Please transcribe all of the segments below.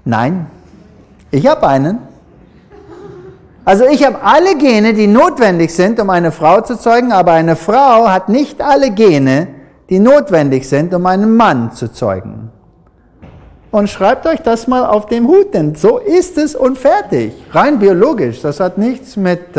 Nein, ich habe einen. Also ich habe alle Gene, die notwendig sind, um eine Frau zu zeugen, aber eine Frau hat nicht alle Gene, die notwendig sind, um einen Mann zu zeugen. Und schreibt euch das mal auf den Hut, denn so ist es und fertig. Rein biologisch, das hat nichts mit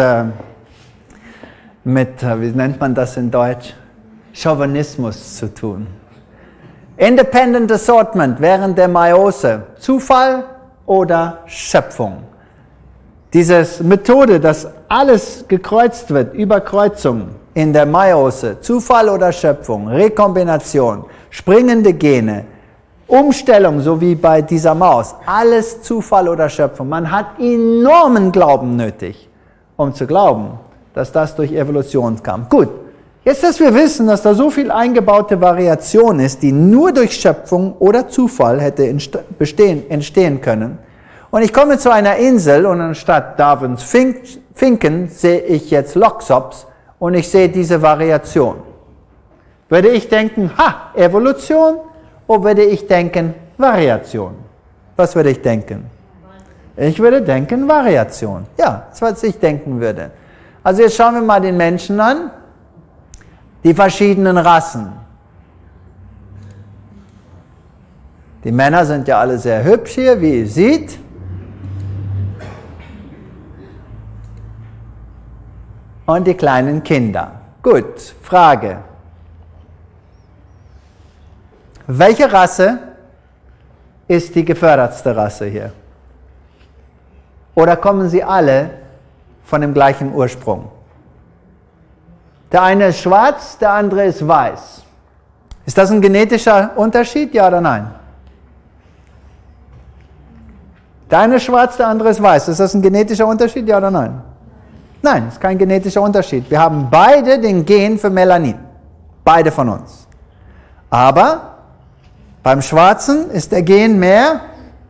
wie nennt man das in Deutsch? Chauvinismus zu tun. Independent Assortment während der Meiose, Zufall oder Schöpfung. Diese Methode, dass alles gekreuzt wird, Überkreuzung in der Meiose, Zufall oder Schöpfung, Rekombination, springende Gene, Umstellung, so wie bei dieser Maus, alles Zufall oder Schöpfung. Man hat enormen Glauben nötig, um zu glauben, dass das durch Evolution kam. Gut, jetzt, dass wir wissen, dass da so viel eingebaute Variation ist, die nur durch Schöpfung oder Zufall hätte entstehen können. Und ich komme zu einer Insel und anstatt Darwins Finken sehe ich jetzt Loxops und ich sehe diese Variation. Würde ich denken, Evolution, oder würde ich denken, Variation? Was würde ich denken? Ich würde denken, Variation. Ja, das ist, was ich denken würde. Also jetzt schauen wir mal den Menschen an, die verschiedenen Rassen. Die Männer sind ja alle sehr hübsch hier, wie ihr seht. Und die kleinen Kinder. Gut, Frage. Welche Rasse ist die gefördertste Rasse hier? Oder kommen sie alle von dem gleichen Ursprung? Der eine ist schwarz, der andere ist weiß. Ist das ein genetischer Unterschied, ja oder nein? Der eine ist schwarz, der andere ist weiß. Ist das ein genetischer Unterschied, ja oder nein? Nein, ist kein genetischer Unterschied. Wir haben beide den Gen für Melanin. Beide von uns. Aber beim Schwarzen ist der Gen mehr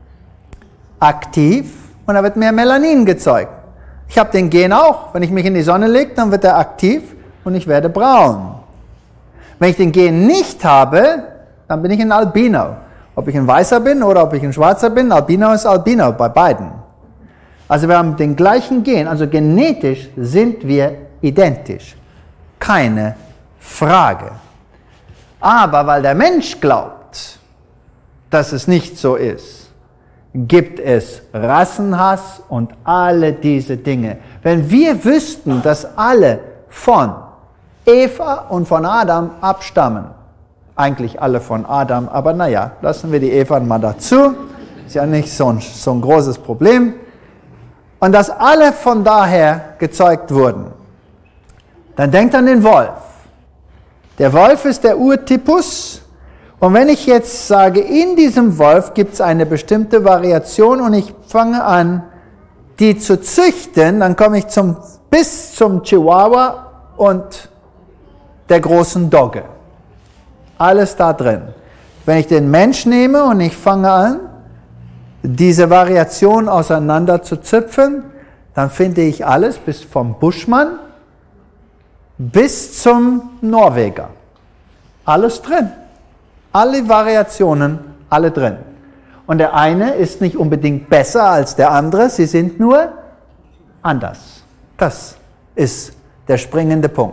aktiv und da wird mehr Melanin gezeugt. Ich habe den Gen auch. Wenn ich mich in die Sonne lege, dann wird er aktiv und ich werde braun. Wenn ich den Gen nicht habe, dann bin ich ein Albino. Ob ich ein Weißer bin oder ob ich ein Schwarzer bin, Albino ist Albino bei beiden. Also wir haben den gleichen Gen, also genetisch sind wir identisch. Keine Frage. Aber weil der Mensch glaubt, dass es nicht so ist, gibt es Rassenhass und alle diese Dinge. Wenn wir wüssten, dass alle von Eva und von Adam abstammen, eigentlich alle von Adam, aber naja, lassen wir die Eva mal dazu, ist ja nicht so ein großes Problem, und dass alle von daher gezeugt wurden, dann denkt an den Wolf. Der Wolf ist der Urtypus. Und wenn ich jetzt sage, in diesem Wolf gibt es eine bestimmte Variation und ich fange an, die zu züchten, dann komme ich bis zum Chihuahua und der großen Dogge. Alles da drin. Wenn ich den Mensch nehme und ich fange an, diese Variation auseinander zu zipfen, dann finde ich alles bis vom Buschmann bis zum Norweger. Alles drin. Alle Variationen, alle drin. Und der eine ist nicht unbedingt besser als der andere, sie sind nur anders. Das ist der springende Punkt.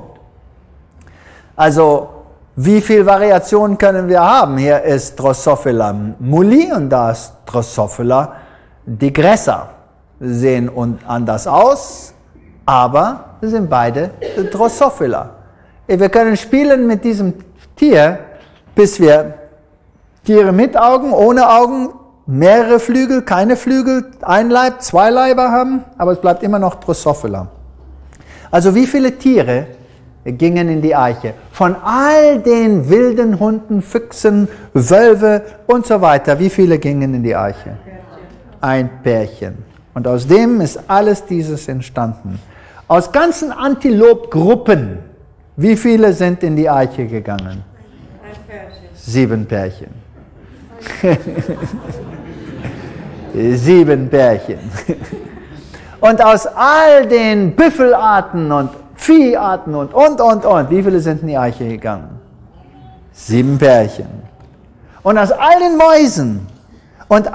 Also, wie viel Variation können wir haben? Hier ist Drosophila mulli und da ist Drosophila digressa. Sie sehen anders aus, aber sie sind beide Drosophila. Wir können spielen mit diesem Tier, bis wir Tiere mit Augen, ohne Augen, mehrere Flügel, keine Flügel, ein Leib, zwei Leiber haben, aber es bleibt immer noch Drosophila. Also wie viele Tiere gingen in die Arche? Von all den wilden Hunden, Füchsen, Wölfe und so weiter, wie viele gingen in die Arche? Ein Pärchen. Und aus dem ist alles dieses entstanden. Aus ganzen Antilopgruppen, wie viele sind in die Arche gegangen? 7 Pärchen. 7 Pärchen. Und aus all den Büffelarten und Vieharten und, wie viele sind in die Arche gegangen? 7 Pärchen. Und aus all den Mäusen und